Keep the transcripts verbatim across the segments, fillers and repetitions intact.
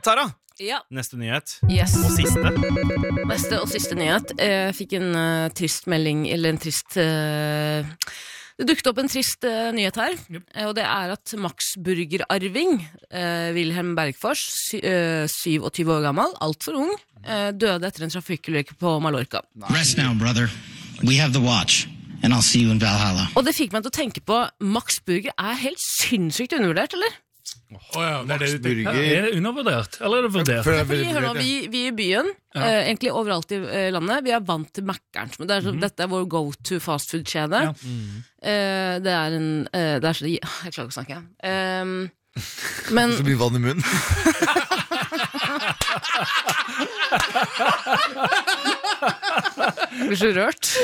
Tara, Ja. neste nyhet. Yes. Og siste. Neste og siste nyhet. Jeg fikk en uh, trist melding, eller en trist uh, Det dukket opp en trist uh, nyhet her, yep. uh, og det er at Max Burger-arving, uh, Wilhelm Bergfors, sy uh, syvogtyve år gammel, alt for ung, uh, døde etter en trafikkulykke på Mallorca. Rest now, brother. We have the watch, and I'll see you in Valhalla. Og det fikk meg til å tenke på, Max Burger er helt sinnssykt undervurdert, eller? Oh, ja, det er, det Burger. er det undervurdert, eller er det vurdert? Ja, fordi, hør nå, vi, vi i byen, ja. uh, egentlig overalt i uh, landet, vi er vant til Mac'er'n. Det er så, mm. Dette er vår go-to fastfood-kjede. Ja. Mm. Uh, det er en uh, det er så, Jeg klarer ikke å snakke. Um, men så mye vann i munnen. Jeg blir så rørt.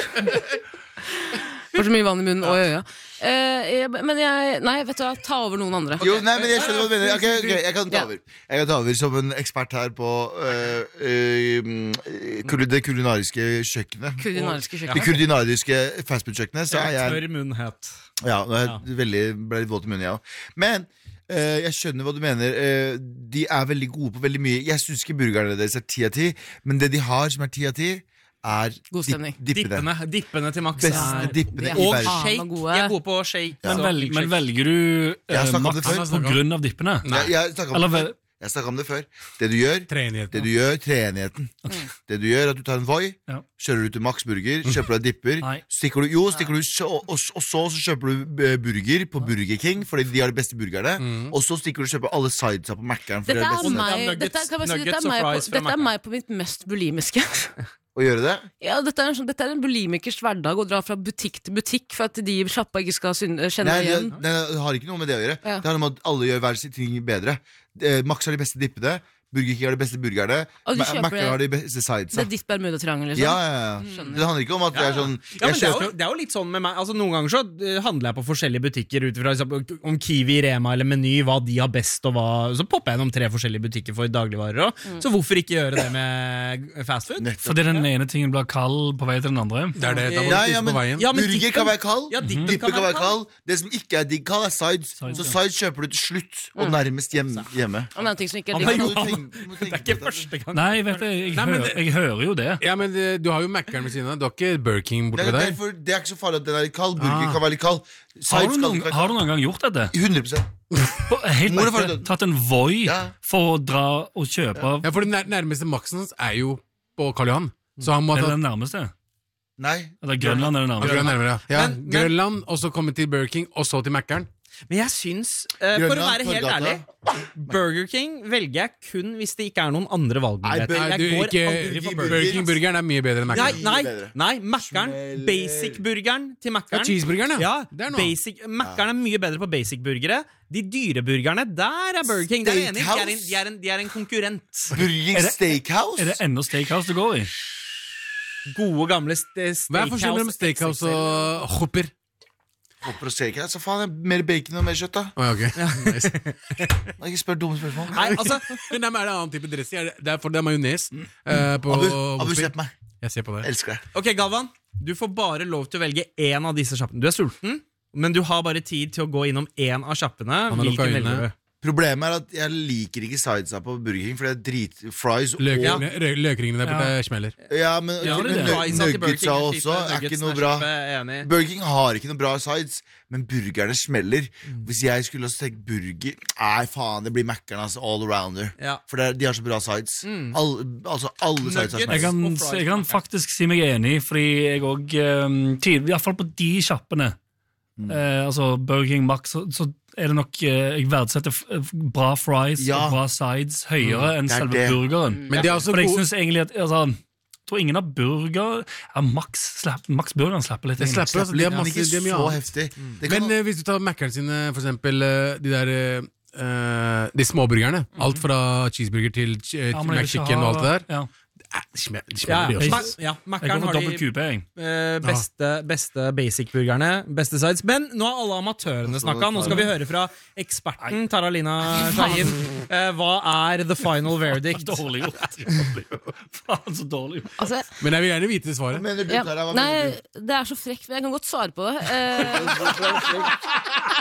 For så mye vann i munnen og i øya. Uh, jeg, men jeg Nei, vet du hva, ta over noen andre. Jo, nei, men jeg skjønner hva du mener. Okay, okay, jeg kan ta over. Jeg kan ta over som en ekspert her på uh, uh, det kulinariske kjøkkenet. Kulinariske kjøkkenet. Det kulinariske fastfood-kjøkkenet. Så er jeg tørr munn het. Ja, nå er jeg veldig, ble litt våt i munnen, jeg også. Men uh, jeg skjønner hva du mener. Uh, de er veldig gode på veldig mye. Jeg synes ikke burgerne deres er ti av ti, men det de har som er ti av ti er god stemning. Dip, dippene. dippene Dippene til Max Beste dippene og i verden. shake, de er gode på shake. Ja. Men, velg, men velger du uh, Max på grunn av dippene? Nei, jeg snakket om, det, jeg snakket om det før. Det du gjør, det du gjør, treenigheten. Okay. Det du gjør er at du tar en Voi, ja. Kjører du til Max Burger, kjøper deg dipper, stikker du, jo, stikker du, og, og, og så, så kjøper du burger på Burger King, fordi de har de beste burgerne, mm. og så stikker du og kjøper alle sidesa på Mac'er'n. Dette er, det meg, dette, si, dette, er meg på, dette er meg på mitt mest bulimiske. Å gjøre det? Ja, dette er, en, dette er en bulimikers hverdag å dra fra butikk til butikk for at de sjappa ikke skal kjenne nei, igjen. Nei, det har ikke noe med det å gjøre. Ja. Det har noe med at alle gjør hver sin ting bedre. Max har de beste dippene, Burger King har de beste burgerne, Mac'er'n har de beste sidesa. Det er ditt Bermuda-triangel, liksom? Ja, ja, ja. Mm. Det handler ikke om at det er sånn ja, men det, er jo, det er jo litt sånn med meg. Altså, noen ganger så handler jeg på forskjellige butikker ut fra om Kiwi, Rema eller Meny, hva de har best, og hva, så popper jeg gjennom tre forskjellige butikker for dagligvarer også. Mm. Så hvorfor ikke gjøre det med fast food? Nettopp. Fordi den ene tingen blir kald på vei til den andre. Det er det, da må du spise på veien. Ja, Burger dippen, kan være kald, ja, dippen, dippen kan være kald. Det som ikke er digg kald er sides. sides så sides kjøper du til slutt, og nærmest hjem, hjemme. Og en annen ting som ikke er digg. Det er ikke første gang. Nei, vet du, jeg, Nei, hører, det, jeg hører jo det. Ja, men du har jo Mac'er'n ved siden av. Du har ikke Burger King borte ved deg. Det, det er ikke så farlig at den er litt kald. Burger ah. kan være litt kald. Har du, noen, har du noen gang gjort dette? hundre prosent. Helt ekte, tatt en Voi ja. For å dra og kjøpe. Ja, for den nærmeste Maxen er jo på Karl Johan. Så han må er det ta... den nærmeste? Nei. Eller Grønland er det nærmeste. Grønland, nærmere, ja. Ja, men, Grønland, og så komme til Burger King, og så til Mac'er'n. Men jeg syns, uh, for å være helt ærlig, Burger King velger jeg kun hvis det ikke er noen andre valgmuligheter. Nei, jeg går aldri for Burger King. Burgeren er mye bedre enn Mac'er'n. Nei, nei, nei Mac'er'n, basic-burgeren til Mac'er'n. Ja, cheeseburgeren, ja. Ja, basic, Mac'er'n er mye bedre på basic-burgere. De dyre burgerne, der er Burger King. Det er enig, de er, en, de, er en, de er en konkurrent. Burger King Steakhouse? Er det enda Steakhouse det går i? Gode gamle steakhouse. Hva er forskjellen mellom Steakhouse og Hopper? Hopper og steakhouse, så faen, mer bacon og mer kjøtt da. Oh, ok, nice. Ikke spør dumme spørsmål. Nei, altså men det er en annen type dressing. Det er for det er majones mm. uh, på Abu, Abu se på meg. Jeg ser på det. Elsker det. Ok, Galvan, du får bare lov til å velge en av disse sjappene. Du er sulten, men du har bare tid til å gå innom en av sjappene. Hvilken velger du? Problemet er at jeg liker ikke sidesa på Burger King, for det er drit fries og Løkringene, ja. Løkringene der borte ja. Smeller. Ja, men ja, nuggetsa også er ikke noe bra. Burger King har ikke noe bra sides, men burgerne smeller. Mm. Hvis jeg skulle også tenkt burger, nei faen, det blir Mac'er'n altså, all arounder. Ja. For det, de har så bra sides. Mm. All, altså alle sides er jeg kan, jeg kan faktisk si meg enig, fordi jeg også, um, i hvert fall på de kjappene, mm. eh, altså Burger King, Max, så, så er det nok, jeg verdsetter bra fries ja. Og bra sides høyere mm, enn selve det. Burgeren. Men det er også For jeg synes egentlig at, altså, jeg tror ingen av burger, ja, Max, slapp, Max burgeren slapper litt. Det slapper, altså, det er masse, ikke det er så heftig. Mm. Men uh, hvis du tar Mac'er'n sine, for eksempel, uh, de der, uh, de småburgerne, mm. alt fra cheeseburger til uh, ja, McChicken og alt det der, ja. De smeller, de smeller ja, de også. Ja, Mac'er'n har de uh, beste, beste basic-burgerne, beste sides. Men nå har alle amatørene snakket. Nå skal vi høre fra eksperten, Taralina Shahin. Uh, hva er the final verdict? Dårlig gjort. Faen, så dårlig gjort. Altså, men jeg vil gjerne vite svaret. Mener du, ja, Tara, nei, det er så frekt, men jeg kan godt svare på det. Uh,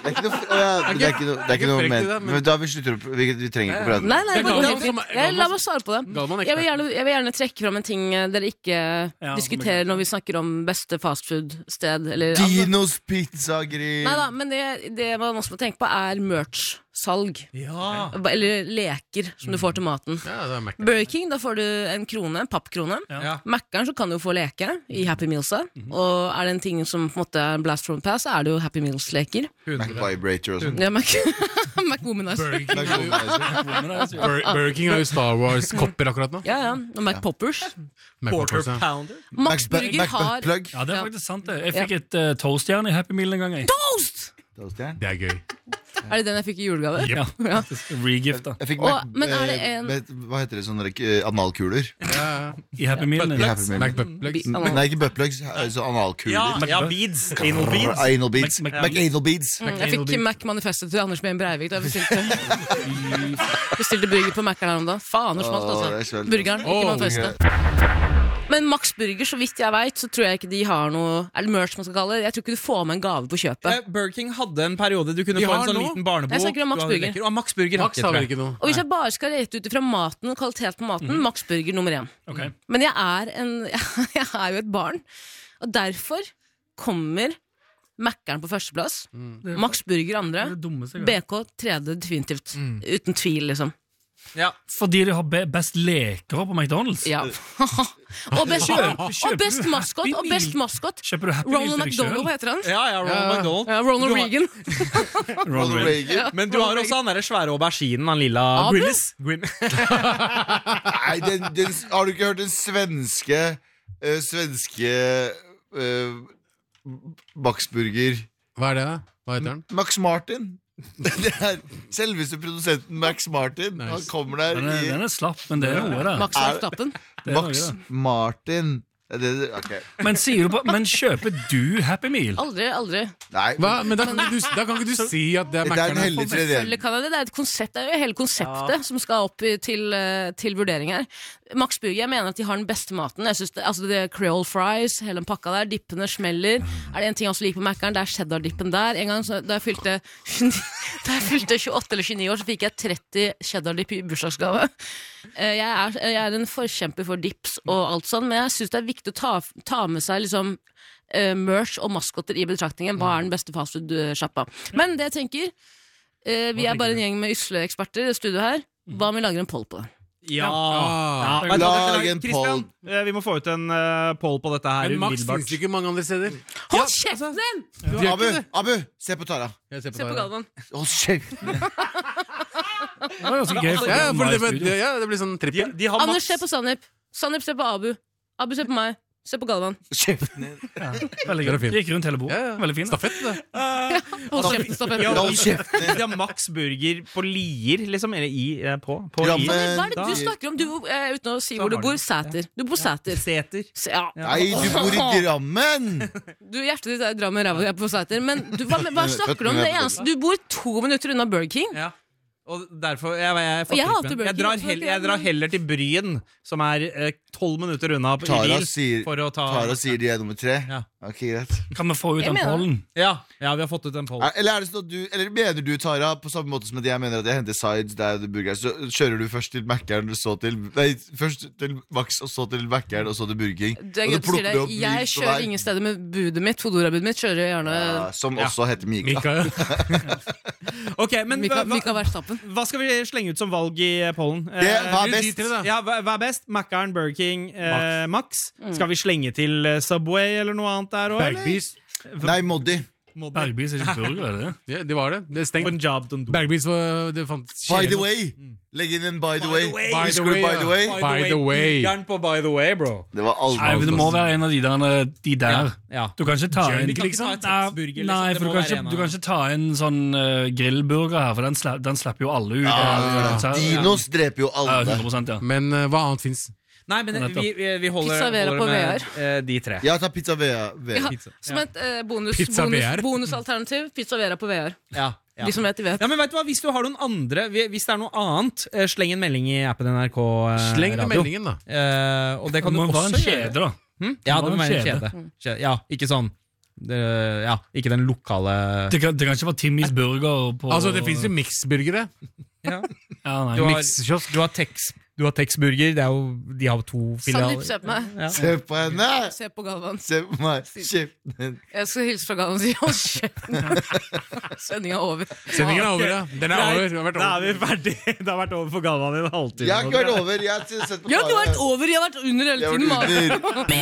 Det er ikke noe, å, ja, det er ikke noe, det er ikke noe men, men da vi slutter å, vi, vi trenger ikke å prate. Nei, nei, jeg, la meg svare på det. Jeg vil, gjerne, jeg vil gjerne trekke fram en ting dere ikke ja, diskuterer når vi snakker om beste fastfood-sted. Dinos pizzagrill. Nei da, men det, det man også må tenke på er merch-salg. Ja. Eller leker som du får til maten. Ja, Burger King, da får du en krone, en pappkrone. Ja. Mac-eren så kan du få leke i Happy Mealsa. Mm-hmm. Og er det en ting som på en måte er blast from the past, så er det jo Happy Meals-leker. Mac Vibrator og sånn. Ja, Mac, Mac Womanizer. Burger King har jo Star Wars-kopper akkurat nå. Ja, ja. Og Mac Poppers. Quarter pounder. Max Burger har... Ja, det er faktisk sant det. Jeg fikk et uh, toastjern i Happy Meal en gang. Jeg. Toast! Det er gøy. Er det den jeg fikk i julegave? Ja, ja. Regift da. Jeg fikk Mac, oh, men er det en... med, hva heter det, sånne uh, analkuler? Ja. I Happy Meal. Mac buttplugs. Nei, ikke buttplugs, så analkuler. Ja, ja, beads. Anal beads. Anal beads. Mac, Mac, Mac anal beads. Mm, jeg fikk Mac manifestet til Anders Ben Breivik da jeg bestilte, bestilte burger på Mac-eren her om da. Faen, hvor smalt altså. Burgeren, ikke oh, manifestet. Men Max Burger, så vidt jeg vet, så tror jeg ikke de har noe. Er det merch man skal kalle det? Jeg tror ikke du får med en gave på kjøpet. eh, Burger King hadde en periode du kunne de få en sånn noe? Liten barnebok. Jeg snakker om Max Burger. Og Max Burger Max har ikke noe. Og hvis jeg bare skal rete ut fra maten og kvalitet på maten, mm. Max Burger nummer én. Okay. Men jeg er, en, jeg er jo et barn, og derfor kommer Mac-eren på førsteplass, mm. Max Burger andre, B K tredje definitivt. Mm. Uten tvil, liksom. Ja. Fordi de har be best leker på McDonald's. Ja. og, best, og, og best maskot Og best maskot Ronald McDonald, hva heter han? Ja, ja, Ronald ja. McDonald ja, Ronald har... Reagan. Ronald Reagan. Ja. Men du har også han der svære auberginen, han lilla Grillis. Nei, den, den, har du ikke hørt den svenske uh, Svenske uh, Max Burger? Hva er det? Hva heter han? Max Martin. Det er selveste produsenten Max Martin. Nice. Han kommer der den er, i den er slapp, men det er noe da. Max Verstappen. Max Martin. Det, det, okay. Men, sier du på, men kjøper du Happy Meal? Aldri, aldri. Nei, Hva? Men da kan, du, da kan ikke du si at det er Mac-eren. Det er en hellig tredjedel. Det er et konsept, det er jo hele konseptet ja. Som skal opp til, til vurdering her. Max Burger, jeg mener at de har den beste maten. Jeg synes det, altså det er Creole fries, hele den pakka der, dippene smeller. Er det en ting jeg også liker på Mac-eren, det er cheddar-dippen der. En gang så, da jeg fylte da jeg fylte tjueåtte eller tjueni år, så fikk jeg tretti cheddar-dipp i bursdagsgave. Jeg er, jeg er en forkjemper for dips og alt sånn, men jeg synes det er viktig å ta, ta med seg liksom uh, merch og maskotter i betraktningen. Hva er den beste fastfood-sjappa? Men det jeg tenker, uh, vi er bare en gjeng med ysle-eksperter i studio her. Hva om vi lager en poll på det? Ja, ja. ja. Lag en poll. Vi må få ut en uh, poll på dette her. Men Max finnes ikke mange andre steder. Hold ja, kjeften din! Ja. Abu, Abu, se på Tara. Se på, på Galvan. Hold kjeften. Det var ganske gøy. Ja, for det, det, ja, det blir sånn trippel. De, de Anders, se på Sandeep. Sandeep, se på Abu. Abu, se på meg. Se på Galvan. Kjeften din. Ja, veldig gøy. Det gikk rundt hele bordet. Ja, ja. Veldig fint. Stafett, det. Uh, Hold kjeften, stafett. Ja, hold kjeften. De har Max Burger på Lier, liksom. Eller i, eh, på. på ja, Lier. Hva er det du snakker om? Du, eh, uten å si hvor du bor. Sæter. Du bor Sæter. Sæter. Ja. Nei, du bor i Drammen. Du, hjertet ditt er i Drammen, ræva på Sæter. Men du, hva, hva snakker du om? Det eneste, du bor to minutter unna Burger King. Ja. Og derfor, jeg, jeg, jeg, jeg, jeg, drar heller, jeg drar heller til Bryn, som er tolv eh, minutter unna på, Tara, i bil, sier, for å ta... Tara sier de er nummer tre. Ja. Ok, greit. Kan vi få ut en pollen? Ja, ja, vi har fått ut en pollen. Eller, er det sånn at du, eller mener du, Tara, på samme måte som at jeg mener at jeg henter sides der det burger, så kjører du først til Mac-eren, så til... Nei, først til Max, og så til Mac-eren, og så til Burger King. Det er gøy å si det. Jeg kjører ingen steder med budet mitt, Fodora-budet mitt, kjører jeg gjerne... Ja, som også ja. Heter Mika. Mika, ja. Ok, men Mika, hva, Mika Verstappen. Hva skal vi slenge ut som valg i pollen? Det, hva er best? Ja, hva, hva er best? Mac-eren, Burger King, eh, Max. Mm. Skal vi slenge til uh, Subway eller noe annet der også? Bergbees. Nei, Moddi. Bergbees er ikke burger, er det? Ja, det var det. Det er stengt. Bergbees var... Det fant by the way. Legg inn en by the way. By the way. By the way. By the way. By the way. På by the way, bro. Det var aldri. Nei, det må være en av de der. De der. Ja, ja. Du kan ikke ta Journey, en... kan liksom. Nei, nei, for du kan, ikke, du kan ikke ta en sånn uh, grillburger her, for den, sla, den slipper jo alle ut. Ah, ja. Dinos dreper jo alle. Ja, hundre prosent, ja. Men uh, hva annet finnes? Nei, men vi, vi holder, Pizza Vera holder på med V R. de tre. Ja, ta Pizza Vera. Ja, pizza. Som et uh, bonus, Pizza bonus, bonusalternativ. Pizza Vera på V R. Ja, ja. De som vet, de vet. Ja, men vet du hva, hvis du har noen andre, hvis det er noe annet, sleng en melding i appen N R K eh, Sleng en radio. meldingen, da. Uh, og det kan det du må også være en kjede, da. Hm? Ja, det må være en kjede. kjede. Ja, ikke sånn det, ja, ikke den lokale Det kan, det kan ikke være Timmys burger på... Altså, det finnes jo mixburgere. Ja. Ja, nei. Du har, du har Tex Du har Tex-burger, det er jo, de har to filialer. Sandeep, se på meg. Ja. Se på henne! Se på Galvan. Se på meg. Kjeften. Jeg skal hilse fra Galvan og si hold kjeften. Sendingen er over. Sendingen er over, ja. Den er over. Den har vært Da over. er vi ferdig. Det har vært over for Galvan i en halvtime. Jeg har ikke vært over. Jeg har sett på Jeg har ikke vært over, jeg har vært under hele Jeg har tiden. vært under.